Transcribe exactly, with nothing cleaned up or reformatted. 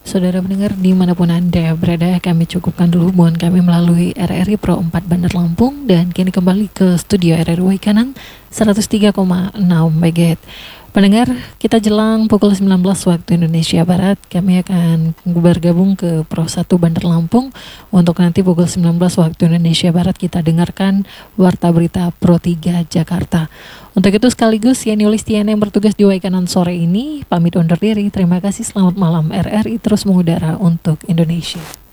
Saudara pendengar dimanapun Anda berada, kami cukupkan dulu hubungan kami melalui R R I Pro empat Bandar Lampung dan kini kembali ke studio R R W Kanan seratus tiga koma enam megahertz. Pendengar, kita jelang pukul sembilan belas waktu Indonesia Barat, kami akan bergabung ke Pro satu Bandar Lampung untuk nanti pukul sembilan belas waktu Indonesia Barat kita dengarkan Warta Berita Pro tiga Jakarta. Untuk itu sekaligus Yani Yulistiana yang bertugas di Waikanan sore ini pamit undur diri. Terima kasih, selamat malam. R R I terus mengudara untuk Indonesia.